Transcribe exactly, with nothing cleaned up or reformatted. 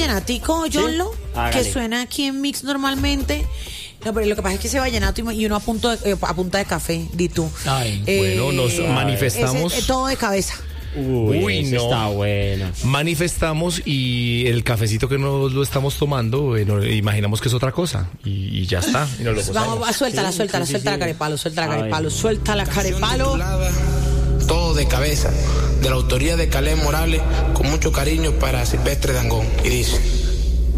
vallenatico, Yonlo, Hágale. que suena aquí en Mix normalmente. No, pero lo que pasa es que ese vallenato y y uno a, punto de- eh, a punta de café, di tú. Ay, Eh, bueno, nos manifestamos. ese, eh, todo de cabeza. Uy, Uy, ese no. está bueno. Manifestamos y el cafecito que nos lo estamos tomando, bueno, imaginamos que es otra cosa y, y ya está. Y nos lo Vamos, gozamos. va, suéltala, Sí, suéltala, sí, suéltala, sí. carepalo, suéltala, A ver. carepalo, suéltala, carepalo. Todo de cabeza, de la autoría de Caleb Morales, con mucho cariño para Silvestre Dangond. Y dice...